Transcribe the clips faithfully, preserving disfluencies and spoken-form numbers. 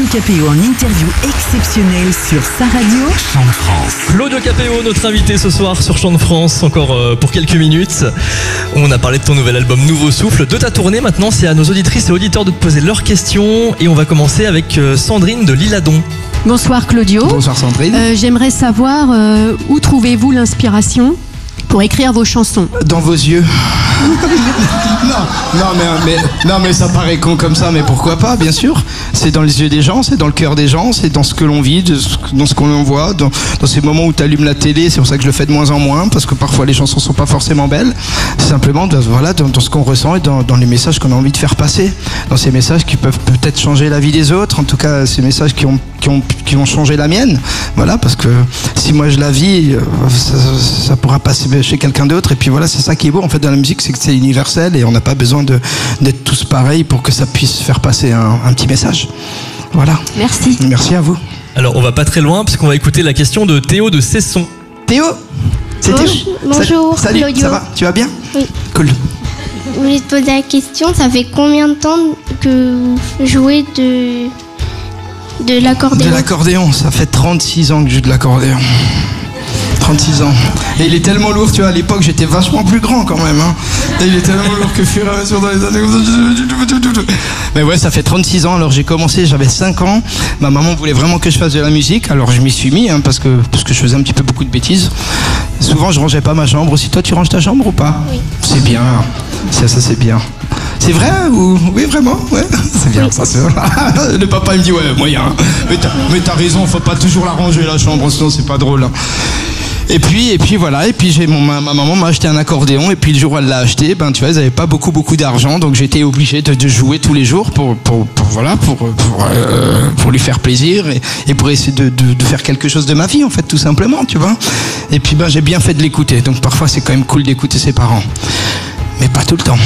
Capéo en interview exceptionnelle sur sa radio Chant de France. Claudio Capéo, notre invité ce soir sur Chant de France, encore euh, pour quelques minutes. On a parlé de ton nouvel album Nouveau Souffle, de ta tournée. Maintenant, c'est à nos auditrices et auditeurs de te poser leurs questions. Et on va commencer avec euh, Sandrine de L'Isle-Adam. Bonsoir Claudio. Bonsoir Sandrine. Euh, J'aimerais savoir euh, où trouvez-vous l'inspiration pour écrire vos chansons? Dans vos yeux. non, non mais, mais, non, mais ça paraît con comme ça, mais pourquoi pas, bien sûr. C'est dans les yeux des gens, c'est dans le cœur des gens, c'est dans ce que l'on vit, dans ce qu'on voit, dans, dans ces moments où tu allumes la télé. C'est pour ça que je le fais de moins en moins, parce que parfois les chansons sont pas forcément belles. C'est simplement dans, voilà, dans, dans ce qu'on ressent et dans, dans les messages qu'on a envie de faire passer. Dans ces messages qui peuvent peut-être changer la vie des autres, en tout cas ces messages qui ont, qui ont, qui ont changé la mienne. Voilà, parce que si moi je la vis, ça, ça pourra passer chez quelqu'un d'autre. Et puis voilà, c'est ça qui est beau en fait dans la musique, c'est que c'est universel et on n'a pas besoin de, d'être tous pareils pour que ça puisse faire passer un, un petit message. Voilà. Merci. Merci à vous. Alors, on va pas très loin, puisqu'on va écouter la question de Théo de Cesson. Théo, c'est Théo. Bonjour, Salut, Claudio. ça va? Tu vas bien? Oui. Cool. Je voulais te poser la question, ça fait combien de temps que vous jouez de, de l'accordéon? De l'accordéon, ça fait trente-six ans que je joue de l'accordéon. trente-six ans. Et il est tellement lourd, tu vois, à l'époque j'étais vachement plus grand quand même. Hein. Et il est tellement lourd que fur et à mesure dans les années... Mais ouais, ça fait trente-six ans, alors j'ai commencé, j'avais cinq ans. Ma maman voulait vraiment que je fasse de la musique, alors je m'y suis mis, hein, parce, que, parce que je faisais un petit peu beaucoup de bêtises. Souvent je rangeais pas ma chambre aussi. Toi tu ranges ta chambre ou pas? Oui. C'est bien, ça, ça c'est bien. C'est vrai ou... Oui, vraiment, ouais. C'est bien, oui. Ça c'est... Le papa il me dit, ouais, moyen. Mais t'as, mais t'as raison, faut pas toujours la ranger la chambre, sinon c'est pas drôle. Hein. Et puis, et puis voilà, et puis j'ai mon, ma, ma maman m'a acheté un accordéon, et puis le jour où elle l'a acheté, ben tu vois, ils avaient pas beaucoup beaucoup d'argent, donc j'étais obligé de, de jouer tous les jours pour, pour, pour voilà, pour, pour, euh, pour lui faire plaisir et, et pour essayer de, de, de faire quelque chose de ma vie en fait, tout simplement, tu vois. Et puis ben j'ai bien fait de l'écouter, donc parfois c'est quand même cool d'écouter ses parents, mais pas tout le temps.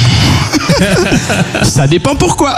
Ça dépend pourquoi.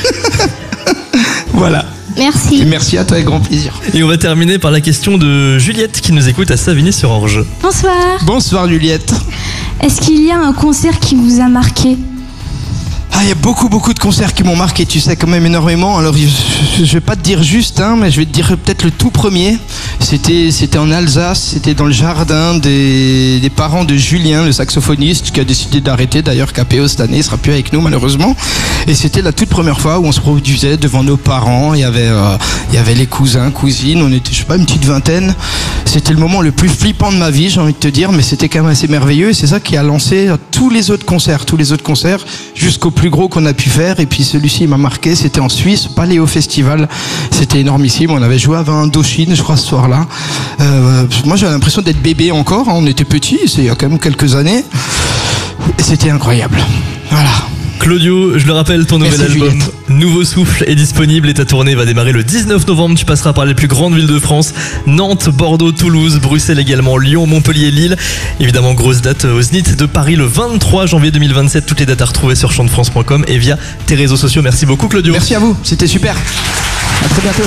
Voilà. Merci. Et merci à toi, avec grand plaisir. Et on va terminer par la question de Juliette qui nous écoute à Savigny-sur-Orge. Bonsoir. Bonsoir Juliette. Est-ce qu'il y a un concert qui vous a marqué? Ah, il y a beaucoup beaucoup de concerts qui m'ont marqué, tu sais, quand même énormément. Alors je, je, je vais pas te dire juste, hein, mais je vais te dire peut-être le tout premier. C'était, c'était en Alsace, c'était dans le jardin des, des parents de Julien, le saxophoniste, qui a décidé d'arrêter d'ailleurs Capéo cette année, il sera plus avec nous malheureusement. Et c'était la toute première fois où on se produisait devant nos parents. Il y avait, euh, il y avait les cousins, cousines, on était, je sais pas, une petite vingtaine. C'était le moment le plus flippant de ma vie, j'ai envie de te dire, mais c'était quand même assez merveilleux. Et c'est ça qui a lancé tous les autres concerts, tous les autres concerts, jusqu'au plus gros qu'on a pu faire. Et puis celui-ci m'a marqué, c'était en Suisse, Paléo Festival. C'était énormissime, on avait joué avant Indochine, je crois, ce soir-là. Euh, moi j'avais l'impression d'être bébé encore, hein. On était petits, c'est il y a quand même quelques années. Et c'était incroyable. Voilà. Claudio, je le rappelle, ton nouvel Merci, album Juliette. Nouveau Souffle est disponible et ta tournée va démarrer le dix-neuf novembre. Tu passeras par les plus grandes villes de France, Nantes, Bordeaux, Toulouse, Bruxelles également, Lyon, Montpellier, Lille. Évidemment, grosse date au Zénith de Paris le vingt-trois janvier deux mille vingt-sept. Toutes les dates à retrouver sur chant de france point com et via tes réseaux sociaux. Merci beaucoup Claudio. Merci à vous, c'était super. À très bientôt.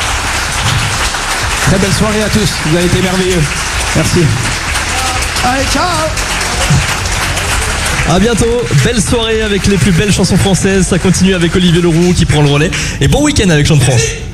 Très belle soirée à tous, vous avez été merveilleux. Merci. Allez, ciao. À bientôt, belle soirée avec les plus belles chansons françaises. Ça continue avec Olivier Leroux qui prend le relais. Et bon week-end avec Chant de France.